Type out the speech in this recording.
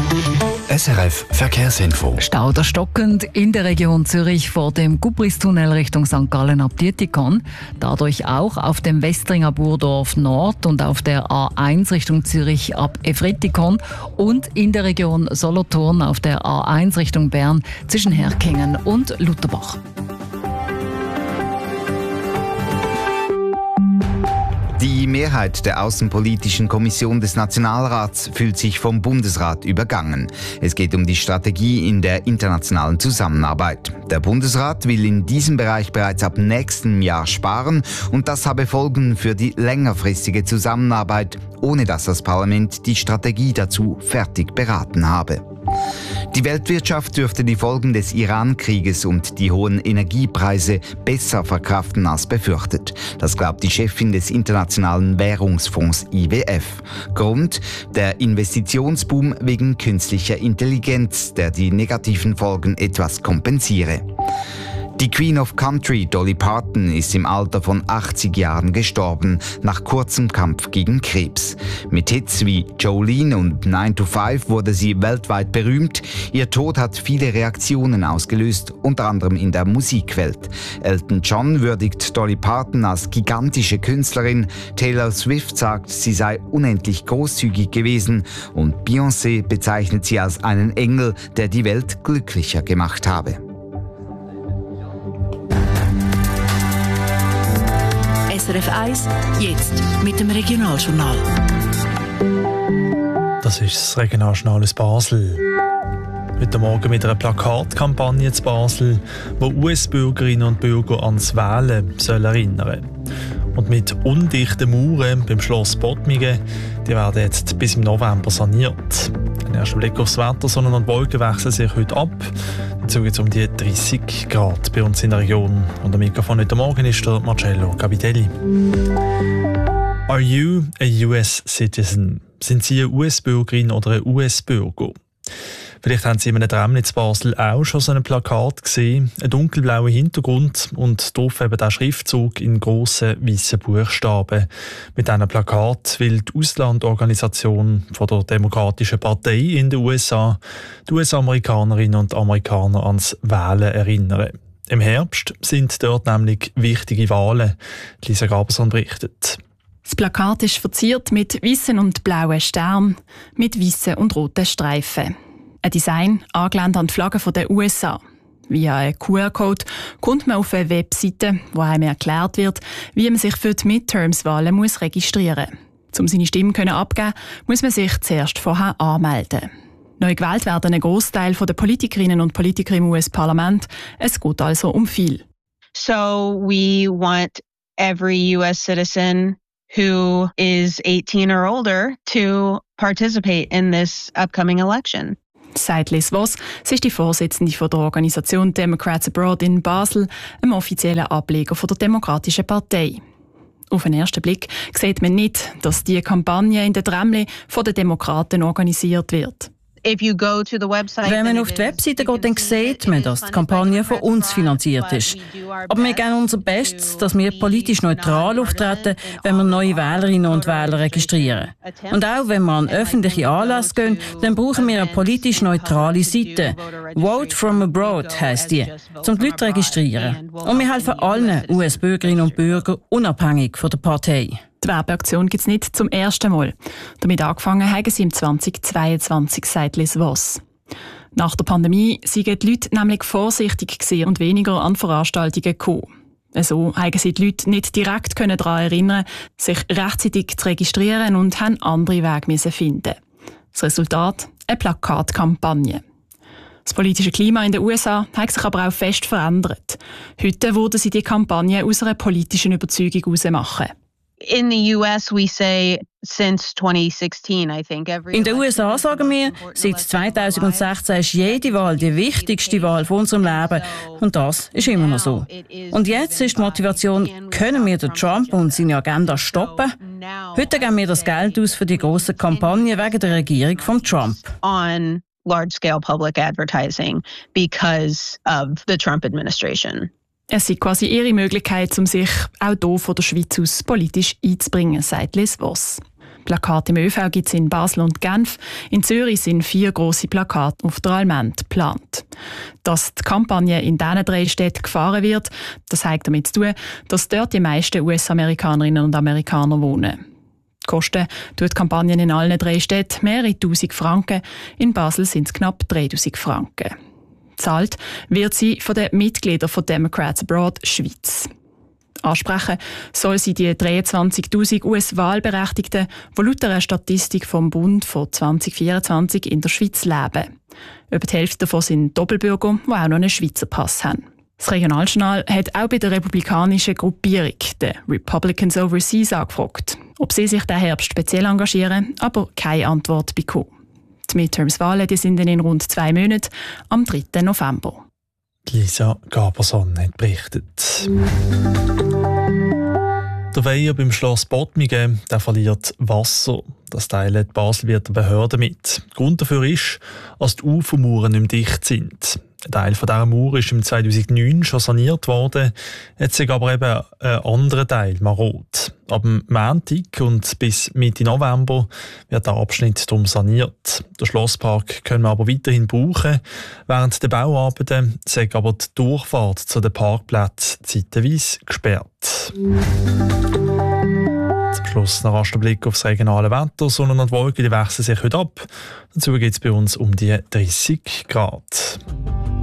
SRF Verkehrsinfo. Stau stockend in der Region Zürich vor dem Gubristunnel Richtung St. Gallen ab Dietikon. Dadurch auch auf dem Westringer Burdorf Nord und auf der A1 Richtung Zürich ab Efretikon und in der Region Solothurn auf der A1 Richtung Bern zwischen Herkingen und Lutherbach. Die Mehrheit der Außenpolitischen Kommission des Nationalrats fühlt sich vom Bundesrat übergangen. Es geht um die Strategie in der internationalen Zusammenarbeit. Der Bundesrat will in diesem Bereich bereits ab nächstem Jahr sparen und das habe Folgen für die längerfristige Zusammenarbeit, ohne dass das Parlament die Strategie dazu fertig beraten habe. Die Weltwirtschaft dürfte die Folgen des Iran-Krieges und die hohen Energiepreise besser verkraften als befürchtet. Das glaubt die Chefin des Internationalen Währungsfonds IWF. Grund: der Investitionsboom wegen künstlicher Intelligenz, der die negativen Folgen etwas kompensiere. Die Queen of Country, Dolly Parton, ist im Alter von 80 Jahren gestorben, nach kurzem Kampf gegen Krebs. Mit Hits wie Jolene und 9 to 5 wurde sie weltweit berühmt. Ihr Tod hat viele Reaktionen ausgelöst, unter anderem in der Musikwelt. Elton John würdigt Dolly Parton als gigantische Künstlerin. Taylor Swift sagt, sie sei unendlich großzügig gewesen. Und Beyoncé bezeichnet sie als einen Engel, der die Welt glücklicher gemacht habe. SRF 1, jetzt mit dem Regionaljournal. Das ist das Regionaljournal aus Basel. Heute Morgen mit einer Plakatkampagne zu Basel, die US-Bürgerinnen und Bürger ans Wählen erinnern soll. Und mit undichten Mauern beim Schloss Bottmingen, die werden jetzt bis im November saniert. Ein erster Blick aufs Wetter, Sonne und Wolken wechseln sich heute ab. Dazu geht es um die 30 Grad bei uns in der Region. Und am Mikrofon heute Morgen ist der Marcello Capitelli. Are you a US citizen? Sind Sie eine US-Bürgerin oder ein US-Bürger? Vielleicht haben Sie in einem Tram in Basel auch schon so ein Plakat gesehen. Ein dunkelblauer Hintergrund und drauf eben der Schriftzug in grossen weißen Buchstaben. Mit diesem Plakat will die Auslandorganisation von der Demokratischen Partei in den USA die US-Amerikanerinnen und Amerikaner ans Wählen erinnern. Im Herbst sind dort nämlich wichtige Wahlen. Lisa Gaberson berichtet. Das Plakat ist verziert mit weißen und blauen Sternen, mit weißen und roten Streifen. Ein Design angelehnt an die Flagge der USA. Via einen QR-Code kommt man auf eine Webseite, wo einem erklärt wird, wie man sich für die Midterms-Wahlen registrieren muss. Um seine Stimme abzugeben, muss man sich zuerst vorher anmelden. Neu gewählt werden ein Großteil der Politikerinnen und Politiker im US-Parlament. Es geht also um viel. So we want every US citizen who is 18 or older to participate in this upcoming election. Sagt Liz Voss, sie ist die Vorsitzende der Organisation Democrats Abroad in Basel, einem offiziellen Ableger der Demokratischen Partei. Auf den ersten Blick sieht man nicht, dass diese Kampagne in den Tramli von den Demokraten organisiert wird. Wenn man auf die Webseite geht, dann sieht man, dass die Kampagne von uns finanziert ist. Aber wir geben unser Bestes, dass wir politisch neutral auftreten, wenn wir neue Wählerinnen und Wähler registrieren. Und auch wenn wir an öffentliche Anlässe gehen, dann brauchen wir eine politisch neutrale Seite. Vote from Abroad heisst die, um die Leute zu registrieren. Und wir helfen allen US-Bürgerinnen und Bürgern, unabhängig von der Partei. Die Werbeaktion gibt es nicht zum ersten Mal. Damit angefangen haben sie im 2022, sagt Liz Voss. Nach der Pandemie sind die Leute nämlich vorsichtig gewesen und weniger an Veranstaltungen gekommen. So haben sie die Leute nicht direkt daran erinnern, sich rechtzeitig zu registrieren und haben andere Wege finden. Das Resultat? Eine Plakatkampagne. Das politische Klima in den USA hat sich aber auch fest verändert. Heute würden sie die Kampagne aus einer politischen Überzeugung heraus machen. In the US we say since 2016, I think In den USA sagen wir, seit 2016 ist jede Wahl die wichtigste Wahl von unserem Leben. Und das ist immer noch so. Und jetzt ist die Motivation, können wir den Trump und seine Agenda stoppen? Heute geben wir das Geld aus für die grosse Kampagne wegen der Regierung von Trump. On large-scale public advertising because of the Trump administration. Es ist quasi ihre Möglichkeit, um sich auch hier von der Schweiz aus politisch einzubringen, sagt Liz Voss. Plakate im ÖV gibt es in Basel und Genf. In Zürich sind 4 grosse Plakate auf der Allmend geplant. Dass die Kampagne in diesen 3 Städten gefahren wird, das hat damit zu tun, dass dort die meisten US-Amerikanerinnen und Amerikaner wohnen. Kosten tut die Kampagne in allen 3 Städten mehrere tausend Franken. In Basel sind es knapp 3000 Franken. Zahlt wird sie von den Mitgliedern von Democrats Abroad Schweiz. Ansprechen soll sie die 23'000 US-Wahlberechtigten, die laut einer Statistik vom Bund von 2024 in der Schweiz leben. Über die Hälfte davon sind Doppelbürger, die auch noch einen Schweizer Pass haben. Das Regionaljournal hat auch bei der republikanischen Gruppierung, den Republicans Overseas, angefragt, ob sie sich diesen Herbst speziell engagieren, aber keine Antwort bekommen. Die Midterms-Wahlen sind dann in rund 2 Monaten, am 3. November. Lisa Gaberson hat berichtet. Der Weiher beim Schloss Bottmingen, der verliert Wasser. Das teilen die Baselwieter Behörden mit. Grund dafür ist, dass die Ufermauern nicht mehr dicht sind. Ein Teil dieser Mauer ist im 2009 schon saniert worden, jetzt ist aber eben ein anderer Teil marod. Ab dem Montag und bis Mitte November wird der Abschnitt darum saniert. Den Schlosspark können wir aber weiterhin brauchen. Während der Bauarbeiten sei aber die Durchfahrt zu den Parkplätzen zeitweise gesperrt. Zum Schluss noch rasch der Blick aufs regionale Wetter. Sonne und Wolken wechseln sich heute ab. Dazu geht es bei uns um die 30 Grad.